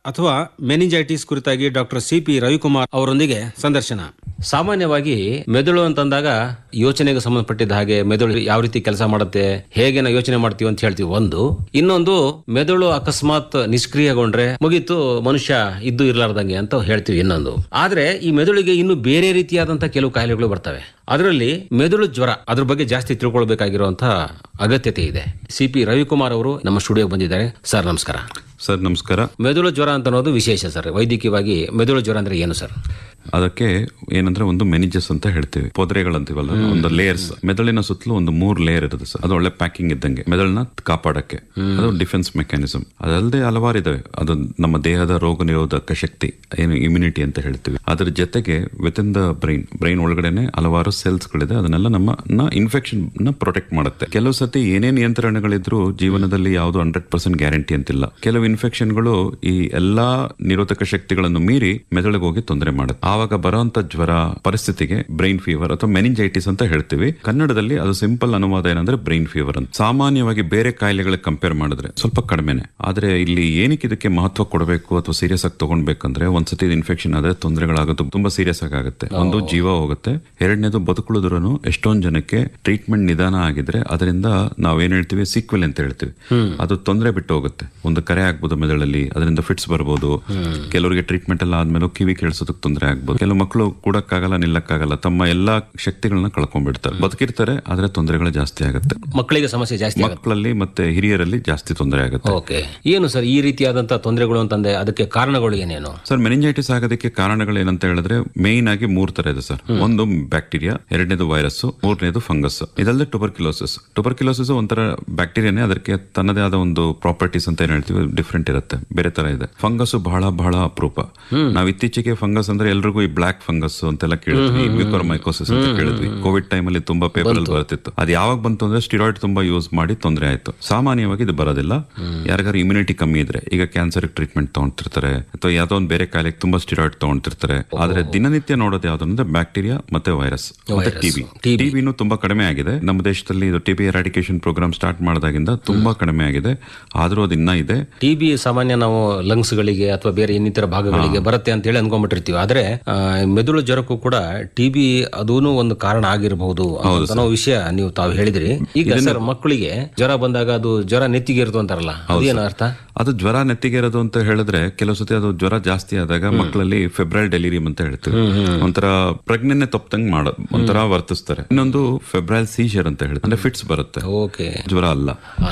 ಅಥವಾ ಮೆನಿಂಜೈಟಿಸ್ ಕುರಿತಾಗಿ doctor CP Ravikumar ಅವರೊಂದಿಗೆ ಸಂದರ್ಶನ. ಸಾಮಾನ್ಯವಾಗಿ ಮೆದುಳು ಅಂತಂದಾಗ ಯೋಚನೆಗೆ ಸಂಬಂಧಪಟ್ಟಿದ್ದ ಹಾಗೆ ಮೆದುಳು ಯಾವ ರೀತಿ ಕೆಲಸ ಮಾಡುತ್ತೆ, ಹೇಗೆ ನಾವು ಯೋಚನೆ ಮಾಡ್ತೀವಿ ಅಂತ ಹೇಳ್ತೀವಿ ಒಂದು. ಇನ್ನೊಂದು, ಮೆದುಳು ಅಕಸ್ಮಾತ್ ನಿಷ್ಕ್ರಿಯಗೊಂಡ್ರೆ ಮುಗೀತು, ಮನುಷ್ಯ ಇದ್ದು ಇರ್ಲಾರ್ದಂಗೆ ಅಂತ ಹೇಳ್ತೀವಿ ಇನ್ನೊಂದು. ಆದ್ರೆ ಈ ಮೆದುಳಿಗೆ ಇನ್ನು ಬೇರೆ ರೀತಿಯಾದಂತಹ ಕೆಲವು ಕಾಯಿಲೆಗಳು ಬರ್ತವೆ. ಅದರಲ್ಲಿ ಮೆದುಳು ಜ್ವರ, ಅದ್ರ ಬಗ್ಗೆ ಜಾಸ್ತಿ ತಿಳ್ಕೊಳ್ಬೇಕಾಗಿರುವಂತಹ ಅಗತ್ಯತೆ ಇದೆ. ಸಿಪಿ ರವಿಕುಮಾರ್ ಅವರು ನಮ್ಮ ಸ್ಟುಡಿಯೋ ಬಂದಿದ್ದಾರೆ. ಸರ್ ನಮಸ್ಕಾರ. ಸರ್ ನಮಸ್ಕಾರ. ಮೆದುಳು ಜ್ವರ ಅಂತ ಅನ್ನೋದು ವಿಶೇಷ ಸರ್. ವೈದ್ಯಕೀಯವಾಗಿ ಮೆದುಳು ಜ್ವರ ಅಂದ್ರೆ ಏನು ಸರ್? ಅದಕ್ಕೆ ಏನಂದ್ರೆ ಒಂದು ಮೆನಿಜಸ್ ಅಂತ ಹೇಳ್ತೀವಿ, ಪೊದರೆಗಳಂತೀವಲ್ಲ, ಒಂದು ಲೇಯರ್ಸ್. ಮೆದುಳಿನ ಸುತ್ತಲೂ ಒಂದು 3 ಲೇಯರ್ ಇರುತ್ತೆ ಸರ್. ಅದು ಒಳ್ಳೆ ಪ್ಯಾಕಿಂಗ್ ಇದ್ದಂಗೆ ಮೆದುಳನ್ನ ಕಾಪಾಡಕ್ಕೆ. ಅದು ಡಿಫೆನ್ಸ್ ಮೆಕ್ಯಾನಿಸಮ್. ಅದಲ್ಲದೆ ಹಲವಾರು ಇದಾವೆ. ಅದು ನಮ್ಮ ದೇಹದ ರೋಗ ನಿರೋಧಕ ಶಕ್ತಿ, ಏನು ಇಮ್ಯುನಿಟಿ ಅಂತ ಹೇಳ್ತೀವಿ. ಅದ್ರ ಜೊತೆಗೆ ವಿತ್ ಇನ್ ದ ಬ್ರೈನ್ ಒಳಗಡೆನೆ ಹಲವಾರು ಸೆಲ್ಸ್ ಗಳಿದೆ. ಅದನ್ನೆಲ್ಲ ನಮ್ಮನ್ನ ಇನ್ಫೆಕ್ಷನ್ ನ ಪ್ರೊಟೆಕ್ಟ್ ಮಾಡುತ್ತೆ. ಕೆಲವು ಸತಿ ಏನೇ ನಿಯಂತ್ರಣಗಳಿದ್ರು ಜೀವನದಲ್ಲಿ ಯಾವುದು 100% ಗ್ಯಾರಂಟಿ ಅಂತಿಲ್ಲ. ಕೆಲವು ಇನ್ಫೆಕ್ಷನ್ಗಳು ಈ ಎಲ್ಲಾ ನಿರೋಧಕ ಶಕ್ತಿಗಳನ್ನು ಮೀರಿ ಮೆದುಳಿಗೆ ಹೋಗಿ ತೊಂದರೆ ಮಾಡುತ್ತೆ. ಆವಾಗ ಬರುವಂತ ಜ್ವರ ಪರಿಸ್ಥಿತಿಗೆ ಬ್ರೈನ್ ಫೀವರ್ ಅಥವಾ ಮೆನಿಂಜೈಟಿಸ್ ಅಂತ ಹೇಳ್ತೀವಿ. ಕನ್ನಡದಲ್ಲಿ ಅದು ಸಿಂಪಲ್ ಅನುವಾದ ಏನಂದ್ರೆ ಬ್ರೈನ್ ಫೀವರ್ ಅಂತ. ಸಾಮಾನ್ಯವಾಗಿ ಬೇರೆ ಕಾಯಿಲೆಗಳಿಗೆ ಕಂಪೇರ್ ಮಾಡಿದ್ರೆ ಸ್ವಲ್ಪ ಕಡಿಮೆನೆ. ಆದ್ರೆ ಇಲ್ಲಿ ಏನಕ್ಕೆ ಇದಕ್ಕೆ ಮಹತ್ವ ಕೊಡಬೇಕು ಅಥವಾ ಸೀರಿಯಸ್ ಆಗಿ ತಗೊಂಡ್ಬೇಕಂದ್ರೆ, ಒಂದ್ಸತಿ ಇನ್ಫೆಕ್ಷನ್ ಆದ್ರೆ ತೊಂದರೆಗಳಾಗುತ್ತೆ, ತುಂಬಾ ಸೀರಿಯಸ್ ಆಗುತ್ತೆ. ಒಂದು, ಜೀವ ಹೋಗುತ್ತೆ. ಎರಡನೇದು, ಬದುಕುಳಿದ್ರು ಎಷ್ಟೊಂದು ಜನಕ್ಕೆ ಟ್ರೀಟ್ಮೆಂಟ್ ನಿಧಾನ ಆಗಿದ್ರೆ ಅದರಿಂದ ನಾವೇನ್ ಹೇಳ್ತೀವಿ ಸೀಕ್ವೆಲ್ ಅಂತ ಹೇಳ್ತೀವಿ, ಅದು ತೊಂದರೆ ಬಿಟ್ಟು ಹೋಗುತ್ತೆ. ಒಂದು ಕರೆ ಆಗ್ಬೋದು ಮೆದುಳಲ್ಲಿ, ಅದರಿಂದ ಫಿಟ್ಸ್ ಬರ್ಬೋದು. ಕೆಲವರಿಗೆ ಟ್ರೀಟ್ಮೆಂಟ್ ಎಲ್ಲ ಆದ್ಮೇಲೆ ಕಿವಿ ಕೇಳಿಸೋದಕ್ಕೆ ತೊಂದರೆ ಆಗ್ಬೋದು. ಕೆಲವು ಮಕ್ಕಳು ಕೂಡಕ್ಕಾಗಲ್ಲ, ನಿಲ್ಲಕ್ಕಾಗಲ್ಲ, ತಮ್ಮ ಎಲ್ಲಾ ಶಕ್ತಿಗಳನ್ನ ಕಳ್ಕೊಂಡ್ಬಿಡ್ತಾರೆ. ಬದುಕಿರ್ತಾರೆ ಆದ್ರೆ ತೊಂದರೆಗಳು ಜಾಸ್ತಿ ಆಗುತ್ತೆ. ಮಕ್ಕಳಿಗೆ ಸಮಸ್ಯೆ ಜಾಸ್ತಿ, ಮಕ್ಕಳಲ್ಲಿ ಮತ್ತೆ ಹಿರಿಯರಲ್ಲಿ ಜಾಸ್ತಿ ತೊಂದರೆ ಆಗುತ್ತೆ. ಓಕೆ, ಏನು ಸರ್ ಈ ರೀತಿಯಾದಂತಹ ತೊಂದರೆಗಳು ಅಂತಂದ್ರೆ ಅದಕ್ಕೆ ಕಾರಣಗಳು ಏನೇನು ಸರ್? ಮೆನಿಂಜೈಟಿಸ್ ಆಗೋದಕ್ಕೆ ಕಾರಣಗಳು ಏನಂತ ಹೇಳಿದ್ರೆ ಮೇನ್ ಆಗಿ 3 ತರ ಇದೆ ಸರ್. ಒಂದು ಬ್ಯಾಕ್ಟೀರಿಯಾ, ಎರಡನೇದು ವೈರಸ್, ಮೂರನೇದು ಫಂಗಸ್. ಇದಲ್ಲದೆ ಟುಬರ್ಕ್ಯುಲೋಸಿಸ್ ಒಂಥರ ಬ್ಯಾಕ್ಟೀರಿಯಾನೇ, ಅದಕ್ಕೆ ತನ್ನದೇ ಆದ ಒಂದು ಪ್ರಾಪರ್ಟೀಸ್ ಅಂತ ಏನ್ ಹೇಳ್ತೀವಿ ಡಿಫ್ರೆಂಟ್ ಇರುತ್ತೆ, ಬೇರೆ ತರ ಇದೆ. ಫಂಗಸ್ ಬಹಳ ಬಹಳ ಅಪರೂಪ. ನಾವು ಇತ್ತೀಚೆಗೆ ಫಂಗಸ್ ಅಂದ್ರೆ ಎಲ್ರಿಗೂ ಈ ಬ್ಲಾಕ್ ಫಂಗಸ್ ಅಂತೆಲ್ಲ ಕೇಳಿದ್ವಿ, ಮ್ಯೂಕೋರ್ಮೈಕೋಸಿಸ್ ಅಂತ ಕೇಳಿದ್ವಿ. ಕೋವಿಡ್ ಟೈಮ್ ಅಲ್ಲಿ ತುಂಬಾ ಪೇಪರ್ ಅಲ್ಲಿ ಬರ್ತಿತ್ತು. ಅದು ಯಾವಾಗ ಬಂತು ಅಂದ್ರೆ ಸ್ಟಿರಾಯ್ಡ್ ತುಂಬಾ ಯೂಸ್ ಮಾಡಿ ತೊಂದರೆ ಆಯ್ತು. ಸಾಮಾನ್ಯವಾಗಿ ಇದು ಬರೋದಿಲ್ಲ. ಯಾರಿಗಾರು ಇಮ್ಯುನಿಟಿ ಕಮ್ಮಿ ಇದ್ರೆ, ಈಗ ಕ್ಯಾನ್ಸರ್ ಟ್ರೀಟ್ಮೆಂಟ್ ತಗೊಂತಿರ್ತಾರೆ ಅಥವಾ ಯಾವ್ದೋ ಒಂದು ಬೇರೆ ಕಾಯಿಲೆಗೆ ತುಂಬಾ ಸ್ಟಿರಾಯ್ಡ್ ತಗೊಂತಿರ್ತಾರೆ. ಆದ್ರೆ ದಿನನಿತ್ಯ ನೋಡೋದು ಯಾವ್ದು ಅಂದ್ರೆ ಬ್ಯಾಕ್ಟೀರಿಯಾ ಮತ್ತೆ ವೈರಸ್ ಮತ್ತೆ ಟಿಬಿ. ಟಿಬಿನೂ ತುಂಬಾ ಕಡಿಮೆ ಆಗಿದೆ ನಮ್ಮ ದೇಶದಲ್ಲಿ. ಇದು ಟಿಬಿ ಎರಾಡಿಕೇಶನ್ ಪ್ರೋಗ್ರಾಮ್ ಸ್ಟಾರ್ಟ್ ಮಾಡಿದಾಗಿಂದ ತುಂಬಾ ಕಡಿಮೆ ಆಗಿದೆ. ಆದ್ರೂ ಅದು ಇನ್ನ ಇದೆ. ಟಿಬಿ ಸಾಮಾನ್ಯ ನಾವು ಲಂಗ್ಸ್ ಗಳಿಗೆ ಅಥವಾ ಬೇರೆ ಇನ್ನಿತರ ಭಾಗಗಳಿಗೆ ಬರುತ್ತೆ ಅಂತ ಹೇಳಿ ಅನ್ಕೊಂಡ್ಬಿಟ್ಟಿರ್ತೀವಿ. ಆದ್ರೆ ಮೆದುಳು ಜ್ವರಕ್ಕೂ ಕೂಡ ಟಿಬಿ ಅದೂನು ಒಂದು ಕಾರಣ ಆಗಿರಬಹುದು ಅನ್ನೋ ವಿಷಯ ನೀವು ತಾವು ಹೇಳಿದ್ರಿ. ಈಗ ಸರ್, ಮಕ್ಕಳಿಗೆ ಜ್ವರ ಬಂದಾಗ ಅದು ಜ್ವರ ನೆತ್ತಿಗೆ ಇರುತ್ತೋ ಅಂತಾರಲ್ಲ, ಅದೇನು ಅರ್ಥ? ಅದು ಜ್ವರ ನೆತ್ತಿಗೆ ಇರೋದು ಅಂತ ಹೇಳಿದ್ರೆ ಕೆಲವು ಸತಿ ಅದು ಜ್ವರ ಜಾಸ್ತಿ ಆದಾಗ ಮಕ್ಕಳಲ್ಲಿ ಫೆಬ್ರೈಲ್ ಡೆಲಿರಿಯಂ ಅಂತ ಹೇಳ್ತೀವಿ, ಒಂಥರ ಪ್ರಜ್ಞೆನೆ ತಪ್ಪದಂಗ್ ಒಂಥರ ವರ್ತಿಸ್ತಾರೆ. ಇನ್ನೊಂದು ಫೆಬ್ರೈಲ್ ಸೀಜರ್ ಅಂತ ಹೇಳ್ತಾರೆ, ಅಂದ್ರೆ ಫಿಟ್ಸ್ ಬರುತ್ತೆ. ಓಕೆ, ಜ್ವರ ಅಲ್ಲ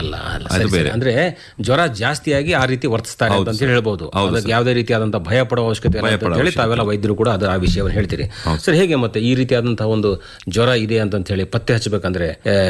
ಅದು ಬೇರೆ. ಅಂದ್ರೆ ಜ್ವರ ಜಾಸ್ತಿಯಾಗಿ ಆ ರೀತಿ ವರ್ತಿಸ್ತಾರೆ ಅಂತ ಹೇಳ್ಬಹುದು. ಅದಕ್ಕೆ ಯಾವುದೇ ರೀತಿಯಾದಂತಹ ಭಯ ಪಡುವ ಅವಶ್ಯಕತೆ ಇಲ್ಲ ಅಂತ ಹೇಳಿ ತಾವೆಲ್ಲ ವೈದ್ಯರು ಕೂಡ ಆ ವಿಷಯವನ್ನು ಹೇಳ್ತೀರಿ. ಸರ್, ಹೇಗೆ ಮತ್ತೆ ಈ ರೀತಿಯಾದಂತಹ ಒಂದು ಜ್ವರ ಇದೆ ಅಂತ ಹೇಳಿ ಪತ್ತೆ ಹಚ್ಚಬೇಕಂದ್ರೆ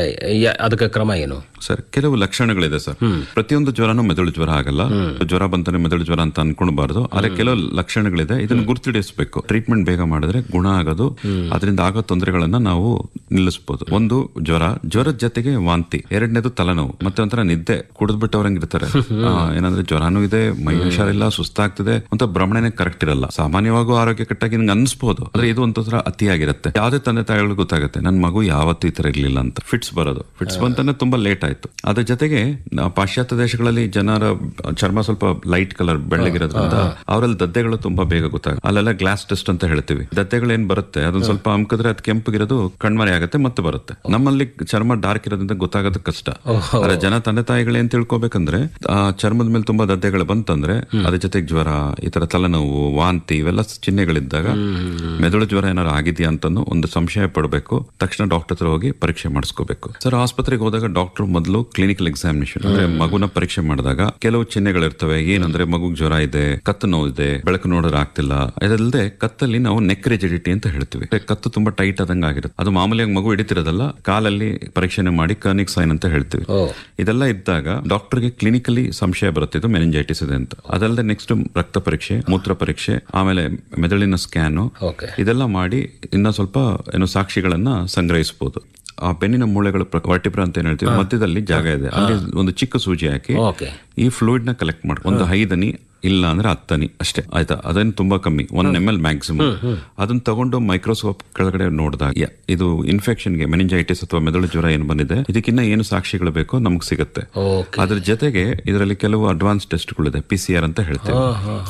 ಅದಕ್ಕೆ ಕ್ರಮ ಏನು ಸರ್? ಕೆಲವು ಲಕ್ಷಣಗಳಿದೆ ಸರ್. ಪ್ರತಿಯೊಂದು ಜ್ವರನೂ ಮೆದುಳು ಜ್ವರ ಆಗಲ್ಲ. ಜ್ವರ ಬಂತಾನೆ ಮೆದುಳು ಜ್ವರ ಅಂತ ಅನ್ಕೊಳ್ಬಾರ್ದು. ಆದ್ರೆ ಕೆಲವು ಲಕ್ಷಣಗಳಿದೆ, ಇದನ್ನು ಗುರುತಿಡಿಸಬೇಕು. ಟ್ರೀಟ್ಮೆಂಟ್ ಬೇಗ ಮಾಡಿದ್ರೆ ಗುಣ ಆಗೋದು, ಅದರಿಂದ ಆಗೋ ತೊಂದರೆಗಳನ್ನ ನಾವು ನಿಲ್ಲಿಸಬಹುದು. ಒಂದು, ಜ್ವರದ ಜೊತೆಗೆ ವಾಂತಿ. ಎರಡನೇದು ತಲೆನೋವು, ಮತ್ತೆ ಒಂಥರ ನಿದ್ದೆ ಕುಡಿದ್ಬಿಟ್ಟವ್ರಂಗಿರ್ತಾರೆ. ಏನಂದ್ರೆ ಜ್ವರನೂ ಇದೆ, ಮೈ ಹುಷಾರಿಲ್ಲ, ಸುಸ್ತಾಗ್ತದೆ ಅಂತ ಭ್ರಮಣೆನೇ ಕರೆಕ್ಟ್ ಇರಲ್ಲ. ಸಾಮಾನ್ಯವಾಗೂ ಆರೋಗ್ಯ ಕೆಟ್ಟಾಗಿ ನಿಂಗೆ ಅನ್ಸ್ಬೋದು, ಆದ್ರೆ ಇದು ಒಂಥರ ಅತಿಯಾಗಿರುತ್ತೆ. ಯಾವ್ದೇ ತಂದೆ ತಾಯಿಗಳು ಗೊತ್ತಾಗುತ್ತೆ ನನ್ನ ಮಗು ಯಾವತ್ತೂ ಈ ತರ ಇರ್ಲಿಲ್ಲ ಅಂತ. ಫಿಟ್ಸ್ ಬರೋದು, ಫಿಟ್ಸ್ ಬಂತಾನೆ ತುಂಬಾ ಲೇಟ್ ಆಯ್ತು. ಅದ್ರ ಜೊತೆಗೆ ಪಾಶ್ಚಾತ್ಯ ದೇಶಗಳಲ್ಲಿ ಜನರ ಚರ್ಮ ಸ್ವಲ್ಪ ಲೈಟ್ ಕಲರ್ ಬೆಳ್ಳಗಿರೋದ್ರಿಂದ ಅವರಲ್ಲಿ ದದ್ದೆಗಳು ತುಂಬಾ ಬೇಗ ಗೊತ್ತಾಗುತ್ತೆ. ಅಲ್ಲೆಲ್ಲ ಗ್ಲಾಸ್ ಟೆಸ್ಟ್ ಅಂತ ಹೇಳ್ತೀವಿ. ದದ್ದೆಗಳು ಏನ್ ಬರುತ್ತೆ ಅದನ್ನ ಸ್ವಲ್ಪ ಅಮ್ಕಿದ್ರೆ ಅದು ಕೆಂಪಗಿರೋದು ಕಣ್ಮರೆ ಆಗುತ್ತೆ ಮತ್ತೆ ಬರುತ್ತೆ. ನಮ್ಮಲ್ಲಿ ಚರ್ಮ ಡಾರ್ಕ್ ಇರೋದ್ರಿಂದ ಗೊತ್ತಾಗೋದು ಕಷ್ಟ. ಆದ್ರೆ ಜನ ತಂದೆ ತಾಯಿಗಳೇನ್ ತಿಳ್ಕೊಬೇಕಂದ್ರೆ, ಚರ್ಮದ ಮೇಲೆ ತುಂಬಾ ದದ್ದೆಗಳು ಬಂತಂದ್ರೆ ಅದ್ರ ಜೊತೆಗೆ ಜ್ವರ, ಈ ತರ ತಲೆನೋವು, ವಾಂತಿ ಇವೆಲ್ಲ ಚಿಹ್ನೆಗಳಿದ್ದಾಗ ಮೆದುಳು ಜ್ವರ ಏನಾರು ಆಗಿದೆಯಾ ಅಂತ ಒಂದು ಸಂಶಯ ಪಡಬೇಕು. ತಕ್ಷಣ ಡಾಕ್ಟರ್ ಹತ್ರ ಹೋಗಿ ಪರೀಕ್ಷೆ ಮಾಡಿಸ್ಕೋಬೇಕು. ಸರ್, ಆಸ್ಪತ್ರೆಗೆ ಹೋದಾಗ ಡಾಕ್ಟರ್ ಮೊದಲು ಕ್ಲಿನಿಕಲ್ ಎಕ್ಸಾಮಿನೇಷನ್ ಅಂದ್ರೆ ಮಗುನ ಪರೀಕ್ಷೆ ಮಾಡಿದಾಗ ಕೆಲವು ಚಿಹ್ನೆಗಳಿರ್ತವೆ. ಏನಂದ್ರೆ ಮಗುಗ್ ಜ್ವರ ಇದೆ, ಕತ್ತು ನೋವಿದೆ, ಬೆಳಕು ನೋಡೋರ್ ಆಗ್ತಿಲ್ಲ. ಇದಲ್ಲದೆ ಕತ್ತಲ್ಲಿ ನಾವು ನೆಕ್ ರಿಜಿಡಿಟಿ ಅಂತ ಹೇಳ್ತೀವಿ. ಕತ್ತು ತುಂಬಾ ಟೈಟ್ ಆದಂಗ ಆಗಿರುತ್ತೆ. ಅದು ಮಾಮೂಲಿಯಾಗಿ ಮಗು ಹಿಡಿತಿರೋದಲ್ಲ, ಕಾಲಲ್ಲಿ ಪರೀಕ್ಷೆನೆ ಮಾಡಿ ಕರ್ನಿಕ್ ಸೈನ್ ಅಂತ ಹೇಳ್ತೀವಿ. ಇದೆಲ್ಲ ಇದ್ದಾಗ ಡಾಕ್ಟರ್ಗೆ ಕ್ಲಿನಿಕಲಿ ಸಂಶಯ ಬರುತ್ತೆ ಇದು ಮೆನಿಂಜೈಟಿಸ್ ಇದೆ ಅಂತ. ಅದಲ್ಲದೆ ನೆಕ್ಸ್ಟ್ ರಕ್ತ ಪರೀಕ್ಷೆ, ಮೂತ್ರ ಪರೀಕ್ಷೆ, ಆಮೇಲೆ ಮೆದುಳಿನ ಸ್ಕ್ಯಾನು, ಇದೆಲ್ಲ ಮಾಡಿ ಇನ್ನ ಸ್ವಲ್ಪ ಸಾಕ್ಷಿಗಳನ್ನ ಸಂಗ್ರಹಿಸಬಹುದು. ಆ ಬೆನ್ನಿನ ಮೂಳೆಗಳ ವರ್ಟಿಬ್ರಾ ಅಂತ ಏನ್ ಹೇಳ್ತೀವಿ, ಮಧ್ಯದಲ್ಲಿ ಜಾಗ ಇದೆ, ಅಲ್ಲಿ ಒಂದು ಚಿಕ್ಕ ಸೂಜಿ ಹಾಕಿ ಈ ಫ್ಲೂಯಿಡ್ ನ ಕಲೆಕ್ಟ್ ಮಾಡಿ ಒಂದು 5 ಹನಿ ಇಲ್ಲ ಅಂದ್ರೆ 10 ಹನಿ ಅಷ್ಟೇ, ಆಯ್ತಾ? ಅದೇನು ತುಂಬಾ ಕಮ್ಮಿ, 1 ml ಮ್ಯಾಕ್ಸಿಮಮ್. ಅದನ್ನ ತಗೊಂಡು ಮೈಕ್ರೋಸ್ಕೋಪ್ ಕೆಳಗಡೆ ನೋಡಿದಾಗ ಇದು ಇನ್ಫೆಕ್ಷನ್ಗೆ, ಮೆನಿಂಜೈಟಿಸ್ ಅಥವಾ ಮೆದುಳು ಜ್ವರ ಏನು ಬಂದಿದೆ, ಇದಕ್ಕಿನ್ನ ಏನು ಸಾಕ್ಷಿಗಳು ಬೇಕೋ ನಮ್ಗೆ ಸಿಗುತ್ತೆ. ಅದ್ರ ಜೊತೆಗೆ ಇದರಲ್ಲಿ ಕೆಲವು ಅಡ್ವಾನ್ಸ್ ಟೆಸ್ಟ್ಗಳಿದೆ, PCR ಅಂತ ಹೇಳ್ತೇವೆ.